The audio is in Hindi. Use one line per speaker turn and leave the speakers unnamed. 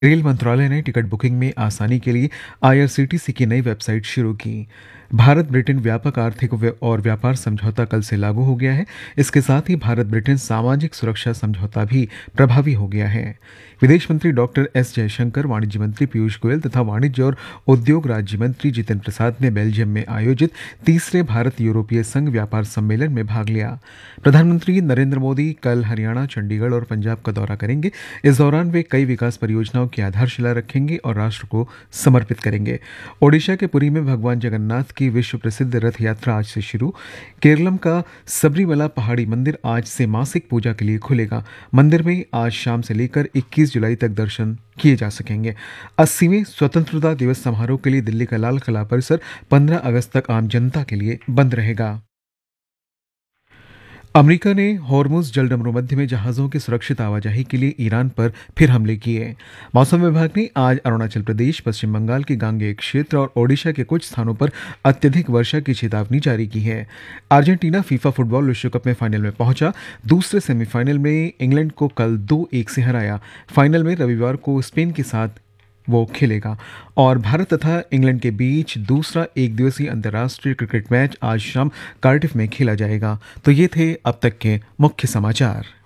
रेल मंत्रालय ने टिकट बुकिंग में आसानी के लिए आईआरसीटीसी की नई वेबसाइट शुरू की। भारत ब्रिटेन व्यापक आर्थिक और व्यापार समझौता कल से लागू हो गया है। इसके साथ ही भारत ब्रिटेन सामाजिक सुरक्षा समझौता भी प्रभावी हो गया है। विदेश मंत्री डॉक्टर एस जयशंकर, वाणिज्य मंत्री पीयूष गोयल तथा वाणिज्य और उद्योग राज्य मंत्री जितेंद्र प्रसाद ने बेल्जियम में आयोजित तीसरे भारत यूरोपीय संघ व्यापार सम्मेलन में भाग लिया। प्रधानमंत्री नरेंद्र मोदी कल हरियाणा, चंडीगढ़ और पंजाब का दौरा करेंगे। इस दौरान वे कई विकास परियोजनाओं की आधारशिला रखेंगे और राष्ट्र को समर्पित करेंगे। ओडिशा के पुरी में भगवान जगन्नाथ की विश्व प्रसिद्ध रथ यात्रा आज से शुरू। केरलम का सबरीमला पहाड़ी मंदिर आज से मासिक पूजा के लिए खुलेगा। मंदिर में आज शाम से लेकर 21 जुलाई तक दर्शन किए जा सकेंगे। 80वें स्वतंत्रता दिवस समारोह के लिए दिल्ली का लाल किला परिसर 15 अगस्त तक आम जनता के लिए बंद रहेगा। अमेरिका ने हॉर्मुज जलडमरू मध्य में जहाज़ों की सुरक्षित आवाजाही के लिए ईरान पर फिर हमले किए। मौसम विभाग ने आज अरुणाचल प्रदेश, पश्चिम बंगाल के गांगेय क्षेत्र और ओडिशा के कुछ स्थानों पर अत्यधिक वर्षा की चेतावनी जारी की है। अर्जेंटीना फीफा फुटबॉल विश्व कप में फाइनल में पहुंचा। दूसरे सेमीफाइनल में इंग्लैंड को कल 2-1 से हराया। फाइनल में रविवार को स्पेन के साथ वो खेलेगा। और भारत तथा इंग्लैंड के बीच दूसरा एक दिवसीय अंतर्राष्ट्रीय क्रिकेट मैच आज शाम कार्डिफ में खेला जाएगा। तो ये थे अब तक के मुख्य समाचार।